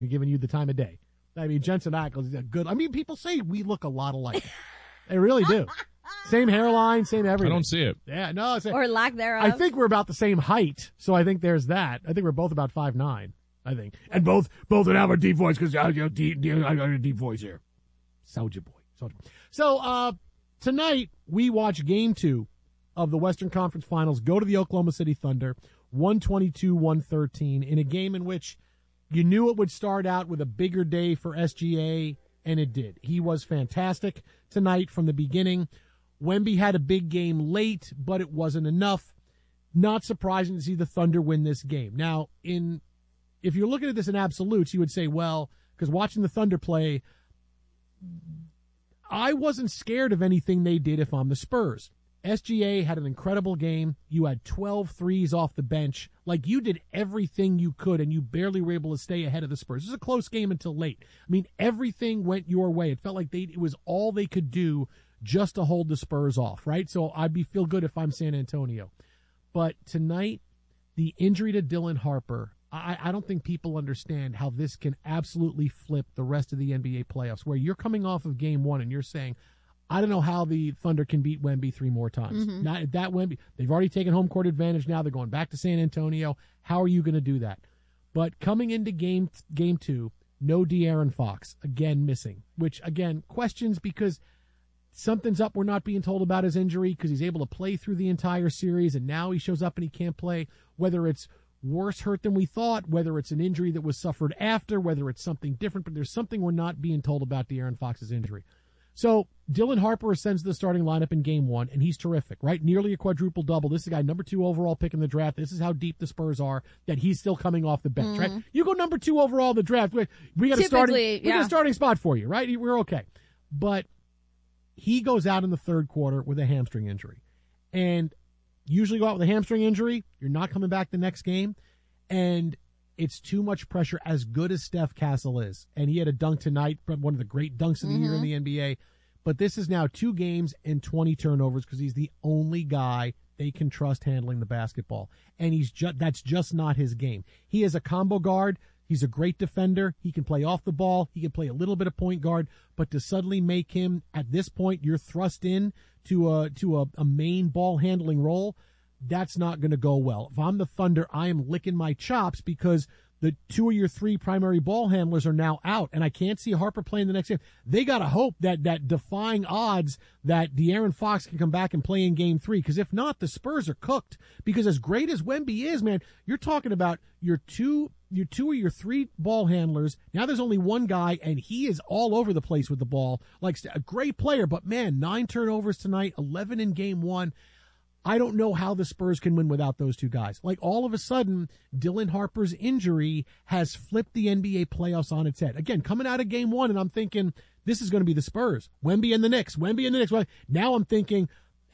giving you the time of day. I mean, Jensen Ackles is a good. I mean, people say we look a lot alike. They really do. Same hairline, same everything. I don't see it. Yeah, no. Or lack thereof. I think we're about the same height, so I think there's that. I think we're both about 5'9", I think. And both would have a deep voice because I got a deep voice here. Soldier boy. So tonight we watch Game 2 of the Western Conference Finals go to the Oklahoma City Thunder, 122-113, in a game in which you knew it would start out with a bigger day for SGA, and it did. He was fantastic tonight from the beginning. Wemby had a big game late, but it wasn't enough. Not surprising to see the Thunder win this game. Now, if you're looking at this in absolutes, you would say, well, because watching the Thunder play, I wasn't scared of anything they did if I'm the Spurs. SGA had an incredible game. You had 12 threes off the bench. Like, you did everything you could, and you barely were able to stay ahead of the Spurs. This was a close game until late. I mean, everything went your way. It felt like it was all they could do just to hold the Spurs off, right? So I'd feel good if I'm San Antonio. But tonight, the injury to Dylan Harper, I don't think people understand how this can absolutely flip the rest of the NBA playoffs, where you're coming off of Game 1 and you're saying, I don't know how the Thunder can beat Wemby 3 more times. Mm-hmm. Not that Wemby. They've already taken home court advantage now. They're going back to San Antonio. How are you going to do that? But coming into game 2, no De'Aaron Fox, again missing, which, again, questions because something's up. We're not being told about his injury because he's able to play through the entire series, and now he shows up and he can't play, whether it's worse hurt than we thought, whether it's an injury that was suffered after, whether it's something different, but there's something we're not being told about De'Aaron Fox's injury. So Dylan Harper ascends to the starting lineup in Game 1, and he's terrific, right? Nearly a quadruple-double. This is a guy, number 2 overall pick in the draft. This is how deep the Spurs are, that he's still coming off the bench, right? You go number 2 overall in the draft, we got a starting spot for you, right? We're okay. But he goes out in the third quarter with a hamstring injury. And usually go out with a hamstring injury, you're not coming back the next game, and it's too much pressure, as good as Steph Castle is. And he had a dunk tonight, one of the great dunks of the year in the NBA. But this is now 2 games and 20 turnovers because he's the only guy they can trust handling the basketball. And that's just not his game. He is a combo guard. He's a great defender. He can play off the ball. He can play a little bit of point guard. But to suddenly make him, at this point, you're thrust in to a main ball handling role, that's not going to go well. If I'm the Thunder, I am licking my chops because the 2 of your 3 primary ball handlers are now out, and I can't see Harper playing the next game. They got to hope that defying odds that De'Aaron Fox can come back and play in Game 3, because if not, the Spurs are cooked. Because as great as Wemby is, man, you're talking about your 2 of your 3 ball handlers. Now there's only one guy, and he is all over the place with the ball. Like, a great player, but man, 9 turnovers tonight, 11 in Game 1. I don't know how the Spurs can win without those 2 guys. Like, all of a sudden, Dylan Harper's injury has flipped the NBA playoffs on its head. Again, coming out of Game 1, and I'm thinking, this is going to be the Spurs. Wemby and the Knicks. Now I'm thinking,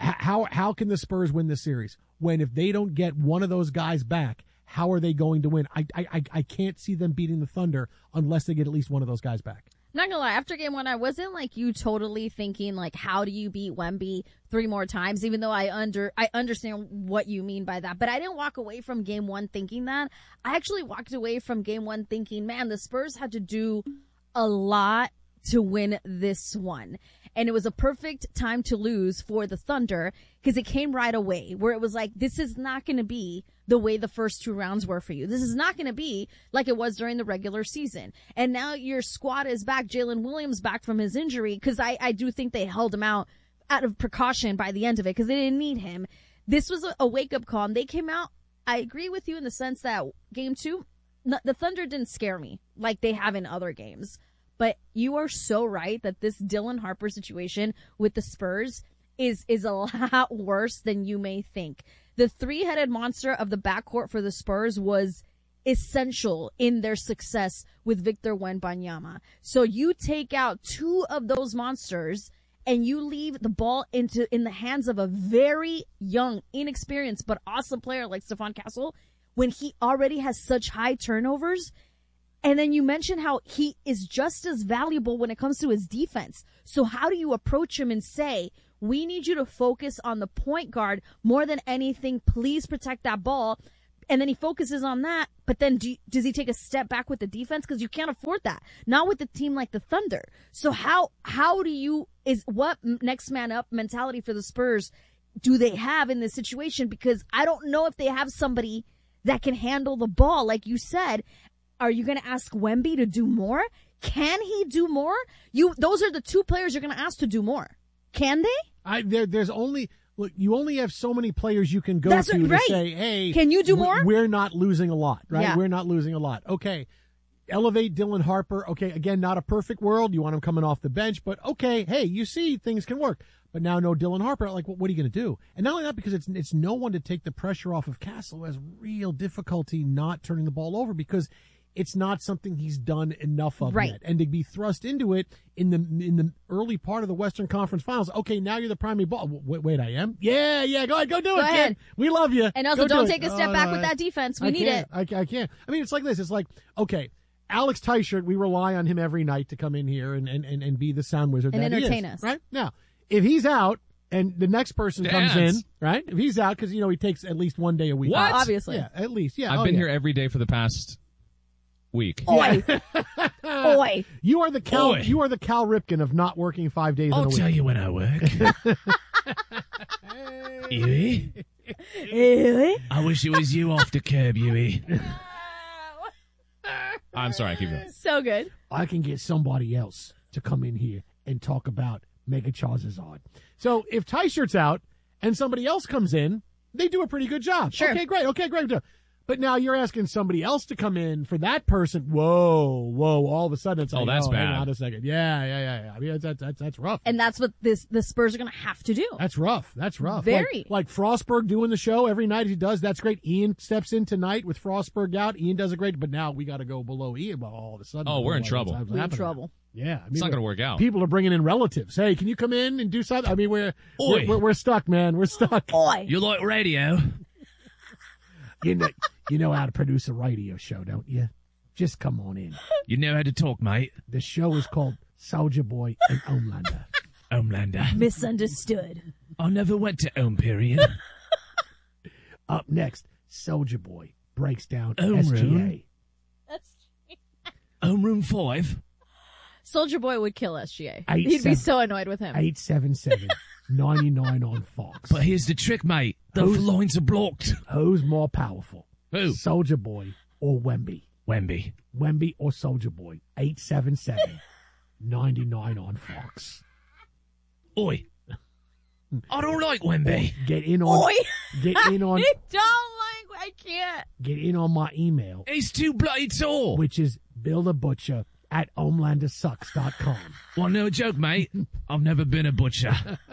how can the Spurs win this series? When if they don't get one of those guys back, how are they going to win? I can't see them beating the Thunder unless they get at least one of those guys back. Not gonna lie, after Game 1, I wasn't like you totally thinking like, how do you beat Wemby 3 more times? Even though I understand what you mean by that, but I didn't walk away from Game 1 thinking that. I actually walked away from Game 1 thinking, man, the Spurs had to do a lot to win this one. And it was a perfect time to lose for the Thunder because it came right away, where it was like, this is not going to be the way the first 2 rounds were for you. This is not going to be like it was during the regular season. And now your squad is back. Jalen Williams back from his injury, because I do think they held him out of precaution by the end of it because they didn't need him. This was a wake-up call, and they came out. I agree with you in the sense that Game 2, the Thunder didn't scare me like they have in other games. But you are so right that this Dylan Harper situation with the Spurs is a lot worse than you may think. The 3-headed monster of the backcourt for the Spurs was essential in their success with Victor Wembanyama. So you take out 2 of those monsters and you leave the ball in the hands of a very young, inexperienced, but awesome player like Stephon Castle when he already has such high turnovers. And then you mentioned how he is just as valuable when it comes to his defense. So how do you approach him and say, we need you to focus on the point guard more than anything. Please protect that ball. and then he focuses on that, but then does he take a step back with the defense? Because you can't afford that. Not with a team like the Thunder. So how do you, what next man up mentality for the Spurs do they have in this situation? Because I don't know if they have somebody that can handle the ball. Like you said, are you going to ask Wemby to do more? Can he do more? Those are the two players you're going to ask to do more. Can they? There's only, look, you only have so many players you can go That's to right. say, hey, can you do more? We're not losing a lot, right? Yeah. We're not losing a lot. Okay. Elevate Dylan Harper. Okay. Again, not a perfect world. You want him coming off the bench, but okay. Hey, you see things can work, but now no Dylan Harper. Like, what are you going to do? And not only that, because it's no one to take the pressure off of Castle, who has real difficulty not turning the ball over because it's not something he's done enough of right. yet. And to be thrust into it in the early part of the Western Conference Finals. Okay, now you're the primary ball. Wait, I am? Yeah, go ahead, go do it, ahead. kid. We love you. And also don't take a step back with that defense. We need it. I can't. I mean, it's like this. It's like, okay, Alex Teichert, we rely on him every night to come in here and be the sound wizard and that entertain he is, us. right? Now, if he's out and the next person comes in, right? If he's out, because, he takes at least one day a week. What? Obviously. Yeah, at least. Yeah. I've been here every day for the past week. Oi. Oi. You are the Cal. Oi. You are the Cal Ripken of not working 5 days in a I'll week. tell you when I work. Huey? I wish it was you off the curb, Huey. I'm sorry, keep going. So good. I can get somebody else to come in here and talk about Mega Charizard. So if Teichert's out and somebody else comes in, they do a pretty good job. Sure. Okay, great. But now you're asking somebody else to come in for that person. Whoa. All of a sudden it's like, that's bad. Hang on a second. Yeah. I mean, that's rough. And that's what the Spurs are going to have to do. That's rough. Very. Like Frostberg doing the show every night he does. That's great. Ian steps in tonight with Frostberg out. Ian does a great, but now we got to go below Ian. Well, all of a sudden. Oh, we're in trouble. What's We're in happening? trouble. Yeah. I mean, It's not going to work out. People are bringing in relatives. Hey, can you come in and do something? I mean, we're stuck, man. We're stuck. Oi. You like radio? You know how to produce a radio show, don't you? Just come on in. You know how to talk, mate. The show is called Soldier Boy and Homelander. Homelander. Misunderstood. I never went to home, period. Up next, Soldier Boy breaks down Home SGA. Room. Homeroom 5. Soldier Boy would kill SGA. Eight, He'd be seven. so annoyed with him. 877-99 on Fox. But here's the trick, mate. The Who's- lines are blocked. Who's more powerful? Who? Soldier Boy or Wemby? Wemby. Wemby or Soldier Boy? 877-99 on Fox. Oi. I don't like Wemby. Get in on. Oi. Get in on. I don't like, I can't. Get in on my email, He's too bloody tall. which is BillTheButcher@HomelanderSucks.com. Well, no joke, mate. I've never been a butcher.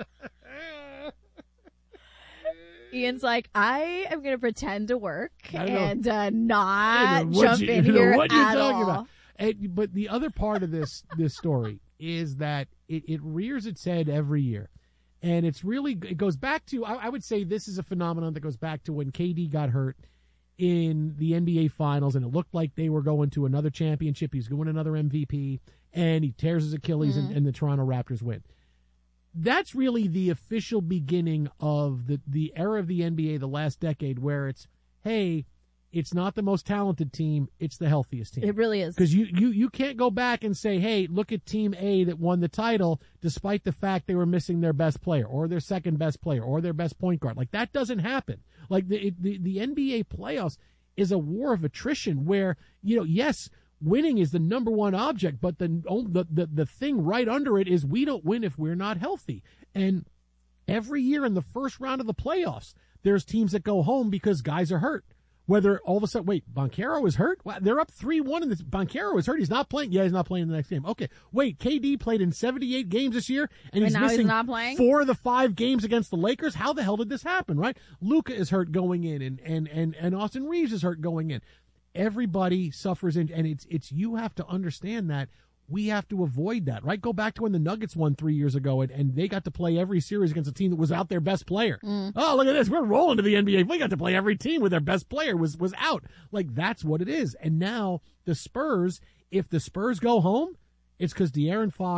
Ian's like, I am going to pretend to work I know. and I not don't know what jump you- in I don't know here what you're at talking all. about. But the other part of this story is that it rears its head every year. And it goes back to, I would say this is a phenomenon that goes back to when KD got hurt in the NBA Finals, and it looked like they were going to another championship. He's going another MVP, and he tears his Achilles, and the Toronto Raptors win. That's really the official beginning of the era of the NBA, the last decade, where it's, hey, it's not the most talented team, it's the healthiest team. It really is. Because you can't go back and say, hey, look at Team A that won the title despite the fact they were missing their best player or their second best player or their best point guard. Like, that doesn't happen. Like, the NBA playoffs is a war of attrition where, yes, winning is the number one object, but the thing right under it is we don't win if we're not healthy. And every year in the first round of the playoffs, there's teams that go home because guys are hurt. Whether all of a sudden, wait, Banchero is hurt? Well, they're up 3-1 and Banchero is hurt. He's not playing. Yeah, he's not playing the next game. Okay. Wait, KD played in 78 games this year and he's now he's missing not playing? 4 of the 5 games against the Lakers. How the hell did this happen, right? Luka is hurt going in and Austin Reeves is hurt going in. Everybody suffers and it's you have to understand that we have to avoid that, right? Go back to when the Nuggets won 3 years ago and they got to play every series against a team that was out their best player. Oh, look at this. We're rolling to the NBA. We got to play every team where their best player was out. Like, that's what it is. And now the Spurs, if the Spurs go home, it's because De'Aaron Fox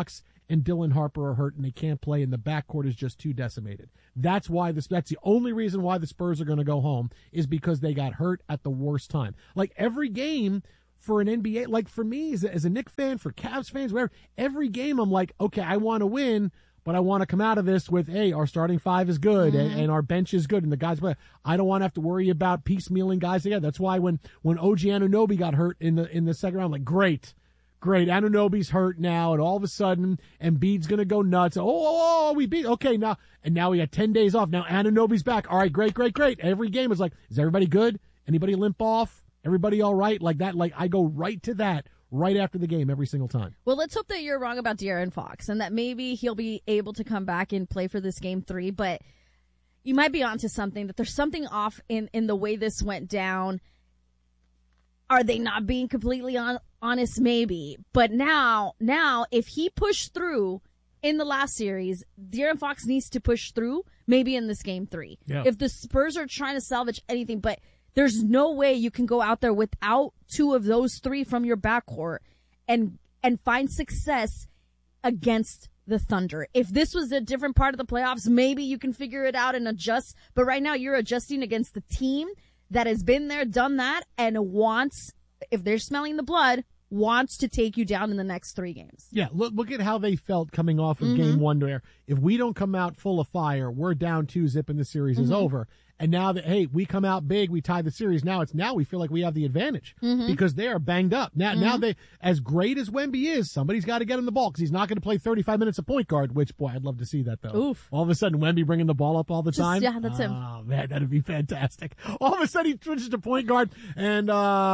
and Dylan Harper are hurt and they can't play and the backcourt is just too decimated. That's the only reason why the Spurs are going to go home is because they got hurt at the worst time. Like every game for an NBA, like for me as a Knicks fan, for Cavs fans, whatever, every game I'm like, okay, I want to win, but I want to come out of this with, hey, our starting five is good and our bench is good and the guys play. I don't want to have to worry about piecemealing guys together. That's why when OG Anunoby got hurt in the second round, I'm like, great. Anunoby's hurt now, and all of a sudden, Embiid's going to go nuts. We beat. Okay, now we got 10 days off. Now Anunoby's back. All right, great. Every game is like, is everybody good? Anybody limp off? Everybody all right? Like that. Like I go right to that right after the game every single time. Well, let's hope that you're wrong about De'Aaron Fox and that maybe he'll be able to come back and play for this game 3. But you might be onto something, that there's something off in the way this went down. Are they not being completely honest? Maybe. But now, if he pushed through in the last series, De'Aaron Fox needs to push through maybe in this game 3. Yeah. If the Spurs are trying to salvage anything, but there's no way you can go out there without 2 of those 3 from your backcourt and find success against the Thunder. If this was a different part of the playoffs, maybe you can figure it out and adjust. But right now you're adjusting against the team that has been there, done that, and wants, if they're smelling the blood, wants to take you down in the next 3 games. Yeah, look at how they felt coming off of game 1 where if we don't come out full of fire, we're down 2-0 and the series is over. And now that, hey, we come out big, we tie the series. Now we feel like we have the advantage because they are banged up. Now they, as great as Wemby is, somebody's got to get him the ball because he's not going to play 35 minutes of point guard, which, boy, I'd love to see that, though. Oof. All of a sudden, Wemby bringing the ball up all the time. Yeah, that's him. Oh, man, that'd be fantastic. All of a sudden, he switches to point guard and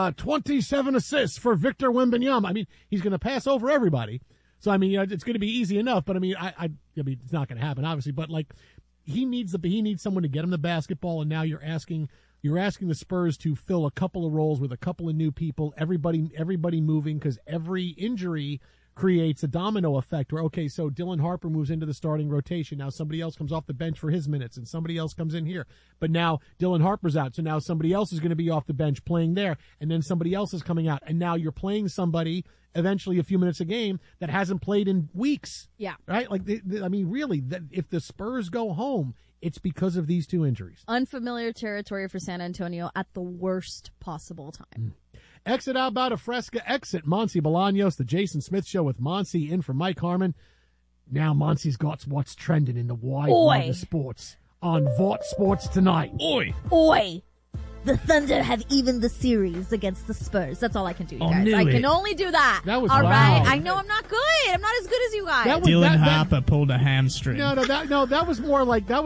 27 assists for Victor Wembanyama. I mean, he's going to pass over everybody. So, I mean, it's going to be easy enough, but I mean, I mean, it's not going to happen, obviously, but like, he needs someone to get him the basketball, and now you're asking the Spurs to fill a couple of roles with a couple of new people, everybody moving, because every injury creates a domino effect where, okay, so Dylan Harper moves into the starting rotation. Now somebody else comes off the bench for his minutes and somebody else comes in here. But now Dylan Harper's out. So now somebody else is going to be off the bench playing there. And then somebody else is coming out. And now you're playing somebody eventually a few minutes a game that hasn't played in weeks. Yeah. Right? Like, I mean, really, if the Spurs go home, it's because of these two injuries. Unfamiliar territory for San Antonio at the worst possible time. Exit out about a Fresca exit. Monty Bolaños, the Jason Smith Show with Monty in for Mike Harmon. Now Monty's got what's trending in the wide world of sports on Vought Sports Tonight. Oi! The Thunder have evened the series against the Spurs. That's all I can do, you guys. I can only do that. That was all wow. right. I know I'm not good. I'm not as good as you guys. Dylan Harper pulled a hamstring. That was more like Bill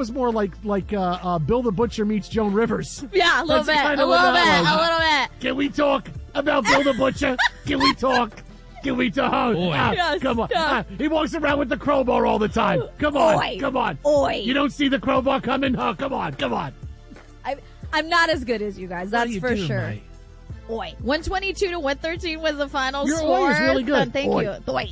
the Butcher meets Joan Rivers. Yeah, a little bit. A little bit. Can we talk about Bill the Butcher? Can we talk? Yes, come on. He walks around with the crowbar all the time. Come on. Oi. You don't see the crowbar coming? Huh? Come on. I'm not as good as you guys. That's for sure. Mate? Oi. 122 to 113 was the final Your score. Oi is really good. Thank Oi. you. Oi.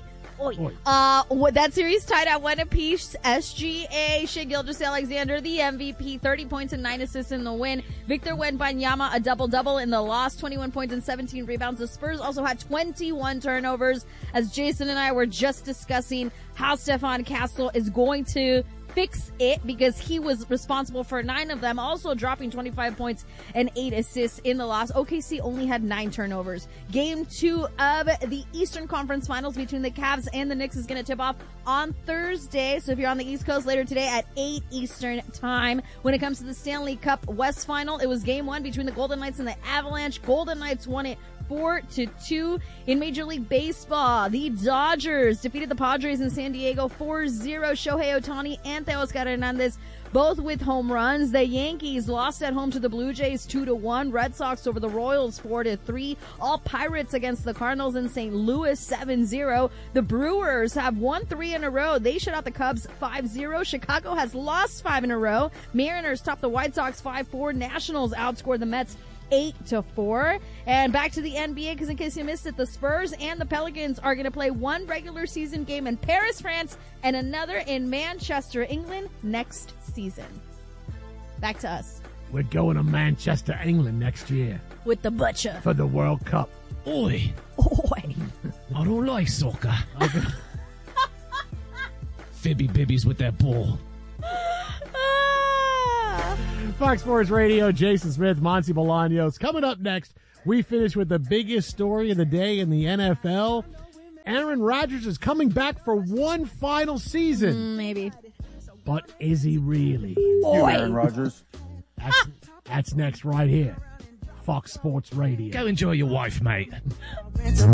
That series tied at 1 apiece. SGA, Shai Gilgeous-Alexander, the MVP, 30 points and 9 assists in the win. Victor Wembanyama, a double-double in the loss, 21 points and 17 rebounds. The Spurs also had 21 turnovers. As Jason and I were just discussing how Stephon Castle is going to fix it because he was responsible for 9 of them, also dropping 25 points and 8 assists in the loss. OKC only had 9 turnovers. Game 2 of the Eastern Conference Finals between the Cavs and the Knicks is going to tip off on Thursday. So if you're on the East Coast, later today at 8 Eastern time. When it comes to the Stanley Cup West Final, it was Game 1 between the Golden Knights and the Avalanche. Golden Knights won it 4-2. In Major League Baseball, the Dodgers defeated the Padres in San Diego 4-0. Shohei Ohtani and Teoscar Hernandez both with home runs. The Yankees lost at home to the Blue Jays 2-1. Red Sox over the Royals 4-3. All Pirates against the Cardinals in St. Louis 7-0. The Brewers have won 3 in a row. They shut out the Cubs 5-0. Chicago has lost 5 in a row. Mariners top the White Sox 5-4. Nationals outscored the Mets 8-4. And back to the NBA, because in case you missed it, the Spurs and the Pelicans are going to play one regular season game in Paris, France, and another in Manchester, England next season. Back to us. We're going to Manchester, England next year. With the Butcher. For the World Cup. Oi. Oi. I don't like soccer. fibby bibbies with that ball. Fox Sports Radio, Jason Smith, Monty Bolaños. Coming up next, we finish with the biggest story of the day in the NFL. Aaron Rodgers is coming back for one final season. Maybe. But is he really? You, Aaron Rodgers. That's next right here. Fox Sports Radio. Go enjoy your wife, mate.